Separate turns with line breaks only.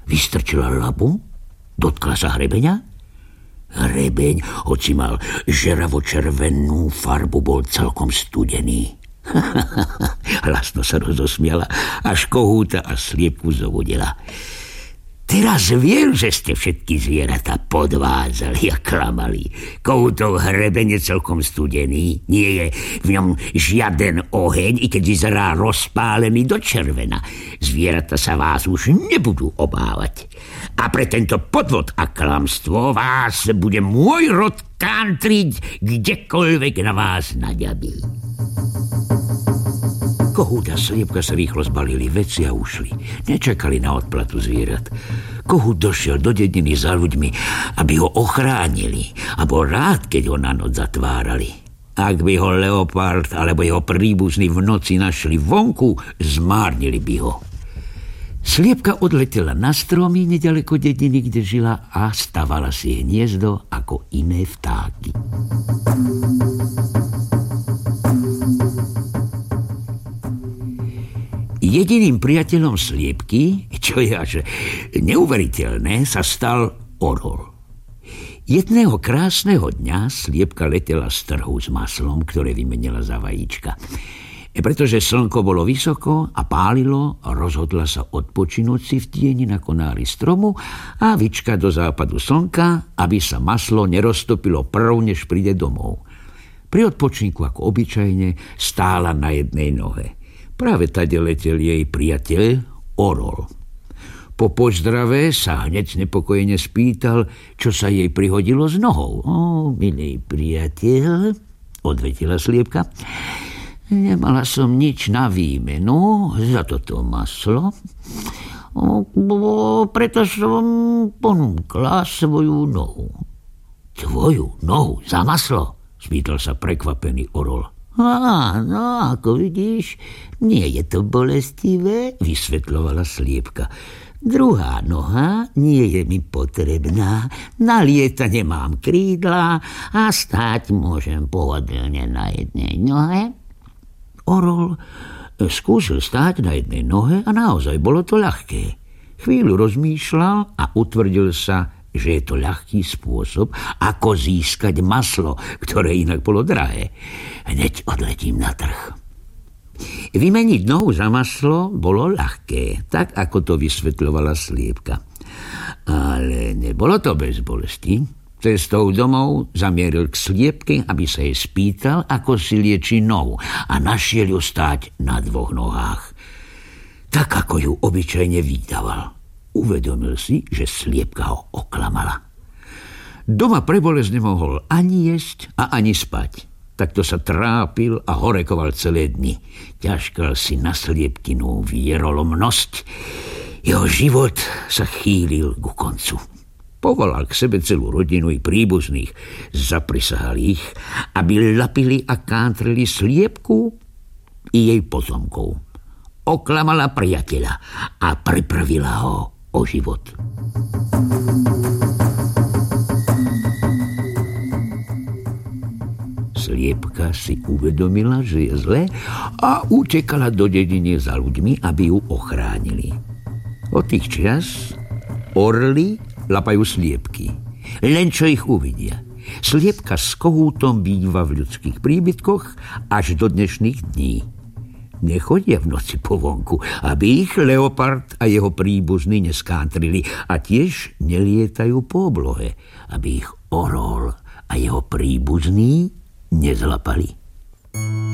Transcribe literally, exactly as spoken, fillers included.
vystrčila labu, dotkla sa hrebeňa. Hrebeň, hoci mal žeravo-červenú farbu, bol celkom studený. Hlasno sa rozosmiala, až kohúta a sliepku zovodila. Teraz viem, že ste všetky zvieratá podvádzali a klamali. Kohútov hrebeň je celkom studený. Nie je v ňom žiaden oheň, i keď vyzerá rozpálený do červena. Zvieratá sa vás už nebudú obávať. A pre tento podvod a klamstvo vás bude môj rod kantriť, kdekoľvek na vás naďabí. Kohút a sliepka sa rýchlo zbalili veci a ušli. Nečakali na odplatu zvierat. Kohút došiel do dediny za ľuďmi, aby ho ochránili, a bol rád, keď ho na noc zatvárali. Ak by ho leopard alebo jeho príbuzní v noci našli vonku, zmárnili by ho. Sliepka odletela na stromy neďaleko dediny, kde žila, a stavala si hniezdo ako iné vtáky. Jediným priateľom sliepky, čo je až neuveriteľné, sa stal orol. Jedného krásneho dňa sliepka letela z trhu s maslom, ktoré vymenila za vajíčka. Pretože slnko bolo vysoko a pálilo, rozhodla sa odpočinúť si v tieni na konári stromu a vyčkať do západu slnka, aby sa maslo neroztopilo prv, než príde domov. Pri odpočinku, ako obyčajne, stála na jednej nohe. Práve tade letel jej priateľ orol. Po pozdrave sa hneď znepokojene spýtal, čo sa jej prihodilo s nohou. Ó, milý priateľ, odvetila sliepka, nemala som nič na výmenu za toto maslo, preto som ponúkla svoju nohu. Tvoju nohu za maslo? Spýtal sa prekvapený orol. Á, no, ako vidíš, nie je to bolestivé, vysvetľovala sliepka. Druhá noha nie je mi potrebná, na lietanie mám krídla a stáť môžem pohodlne na jednej nohe. Orol skúsil stáť na jednej nohe a naozaj bolo to ľahké. Chvíľu rozmýšľal a utvrdil sa, že je to ľahký spôsob, ako získať maslo, ktoré inak bolo drahé. Hneď odletím na trh. Vymeniť nohu za maslo bolo ľahké, tak ako to vysvetľovala sliepka. Ale nebolo to bez bolesti. Cestou domov zamieril k sliepke, aby sa jej spýtal, ako si lieči nohu, a našiel ju stáť na dvoch nohách. Tak, ako ju obyčajne vydával. Uvedomil si, že sliepka ho oklamala. Doma pre bolesť nemohol ani jesť a ani spať. Takto sa trápil a horekoval celé dni. Ťažkal si na sliepkinu vierolomnosť. Jeho život sa chýlil ku koncu. Povolal k sebe celú rodinu i príbuzných. Zaprisahal ich, aby lapili a kántrili sliepku i jej potomkov. Oklamala priateľa a pripravila ho o život. Sliepka si uvedomila, že je zle, a utekala do dediny za ľuďmi, aby ju ochránili. Od tých čias orly lapajú sliepky, len čo ich uvidia. Sliepka s kohútom býva v ľudských príbytkoch až do dnešných dní. Nechodia v noci po vonku, aby ich leopard a jeho príbuzní neskántrili, a tiež nelietajú po oblohe, aby ich orol a jeho príbuzní nezlapali.